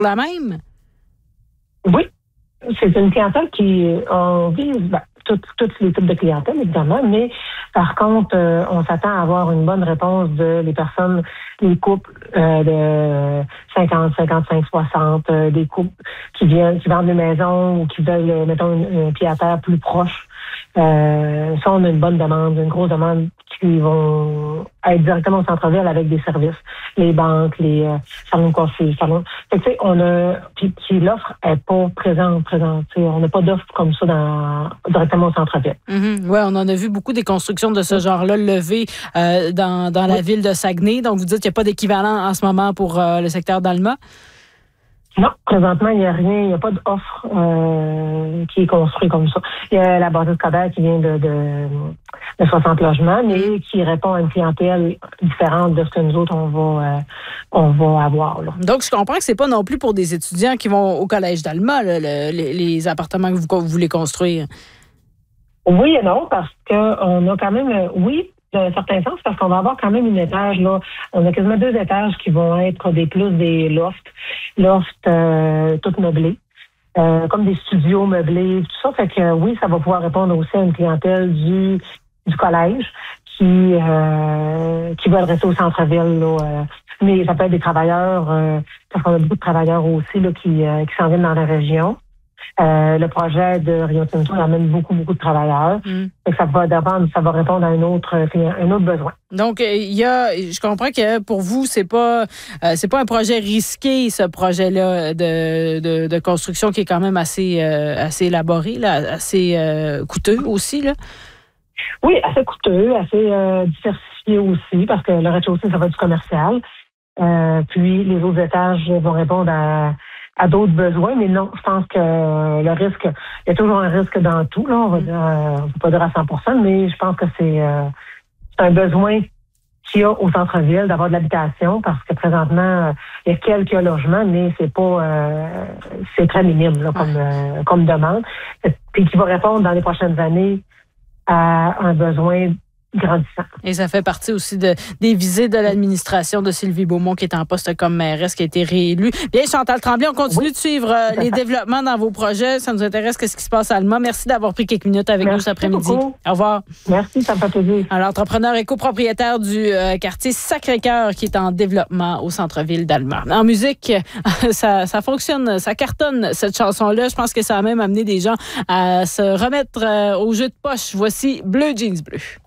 la même? Oui. C'est une clientèle on vise tous les types de clientèle, évidemment, mais par contre, on s'attend à avoir une bonne réponse les personnes, les couples de 50, 55, 60, des couples qui vendent des maisons ou qui veulent, mettons, un pied à terre plus proche. Ça, on a une bonne demande, une grosse demande qui vont être directement au centre-ville avec des services, les banques, les salons de coiffure, salons. Fait que, tu sais, puis l'offre est pas présente. On n'a pas d'offre comme ça directement au centre-ville. Mm-hmm. Oui, on en a vu beaucoup des constructions de ce genre-là levées dans la ville de Saguenay. Donc, vous dites qu'il n'y a pas d'équivalent en ce moment pour le secteur d'Alma? Non, présentement, il n'y a rien, il n'y a pas d'offre qui est construite comme ça. Il y a la bâtisse scolaire qui vient de 60 logements, mais qui répond à une clientèle différente de ce que nous autres, on va avoir. Là. Donc, je comprends que c'est pas non plus pour des étudiants qui vont au collège d'Alma, là, les appartements que vous voulez construire. Oui et non, parce qu'on a quand même, oui, d'un certain sens, parce qu'on va avoir quand même un étage, là. On a quasiment 2 étages qui vont être des lofts toutes meublés. Comme des studios meublés, tout ça. Fait que oui, ça va pouvoir répondre aussi à une clientèle du collège qui veulent rester au centre-ville, là. Mais ça peut être des travailleurs, parce qu'on a beaucoup de travailleurs aussi là, qui s'en viennent dans la région. Le projet de Rio Tinto amène beaucoup de travailleurs. Fait que ça va répondre à un autre besoin. Donc, je comprends que pour vous, c'est pas un projet risqué, ce projet-là de construction qui est quand même assez élaboré, là, assez coûteux aussi, là. Oui, assez coûteux, assez diversifié aussi, parce que le rez-de-chaussée, ça va être du commercial. Puis les autres étages vont répondre à d'autres besoins, mais non, je pense que le risque, il y a toujours un risque dans tout, là, on va pas dire à 100%, mais je pense que c'est un besoin qu'il y a au centre-ville d'avoir de l'habitation, parce que présentement, il y a quelques logements, mais c'est très minime là, comme demande, puis qui va répondre dans les prochaines années à un besoin grandissant. Et ça fait partie aussi des visites de l'administration de Sylvie Beaumont, qui est en poste comme mairesse, qui a été réélue. Bien, Chantal Tremblay, on continue de suivre les développements dans vos projets. Ça nous intéresse, qu'est-ce qui se passe à Alma. Merci d'avoir pris quelques minutes avec nous cet après-midi. Beaucoup. Au revoir. Merci, ça me fait plaisir. Alors, entrepreneur et copropriétaire du quartier Sacré-Cœur, qui est en développement au centre-ville d'Alma. En musique, ça fonctionne, ça cartonne, cette chanson-là. Je pense que ça a même amené des gens à se remettre au jeu de poche. Voici Bleu Jeans Bleu.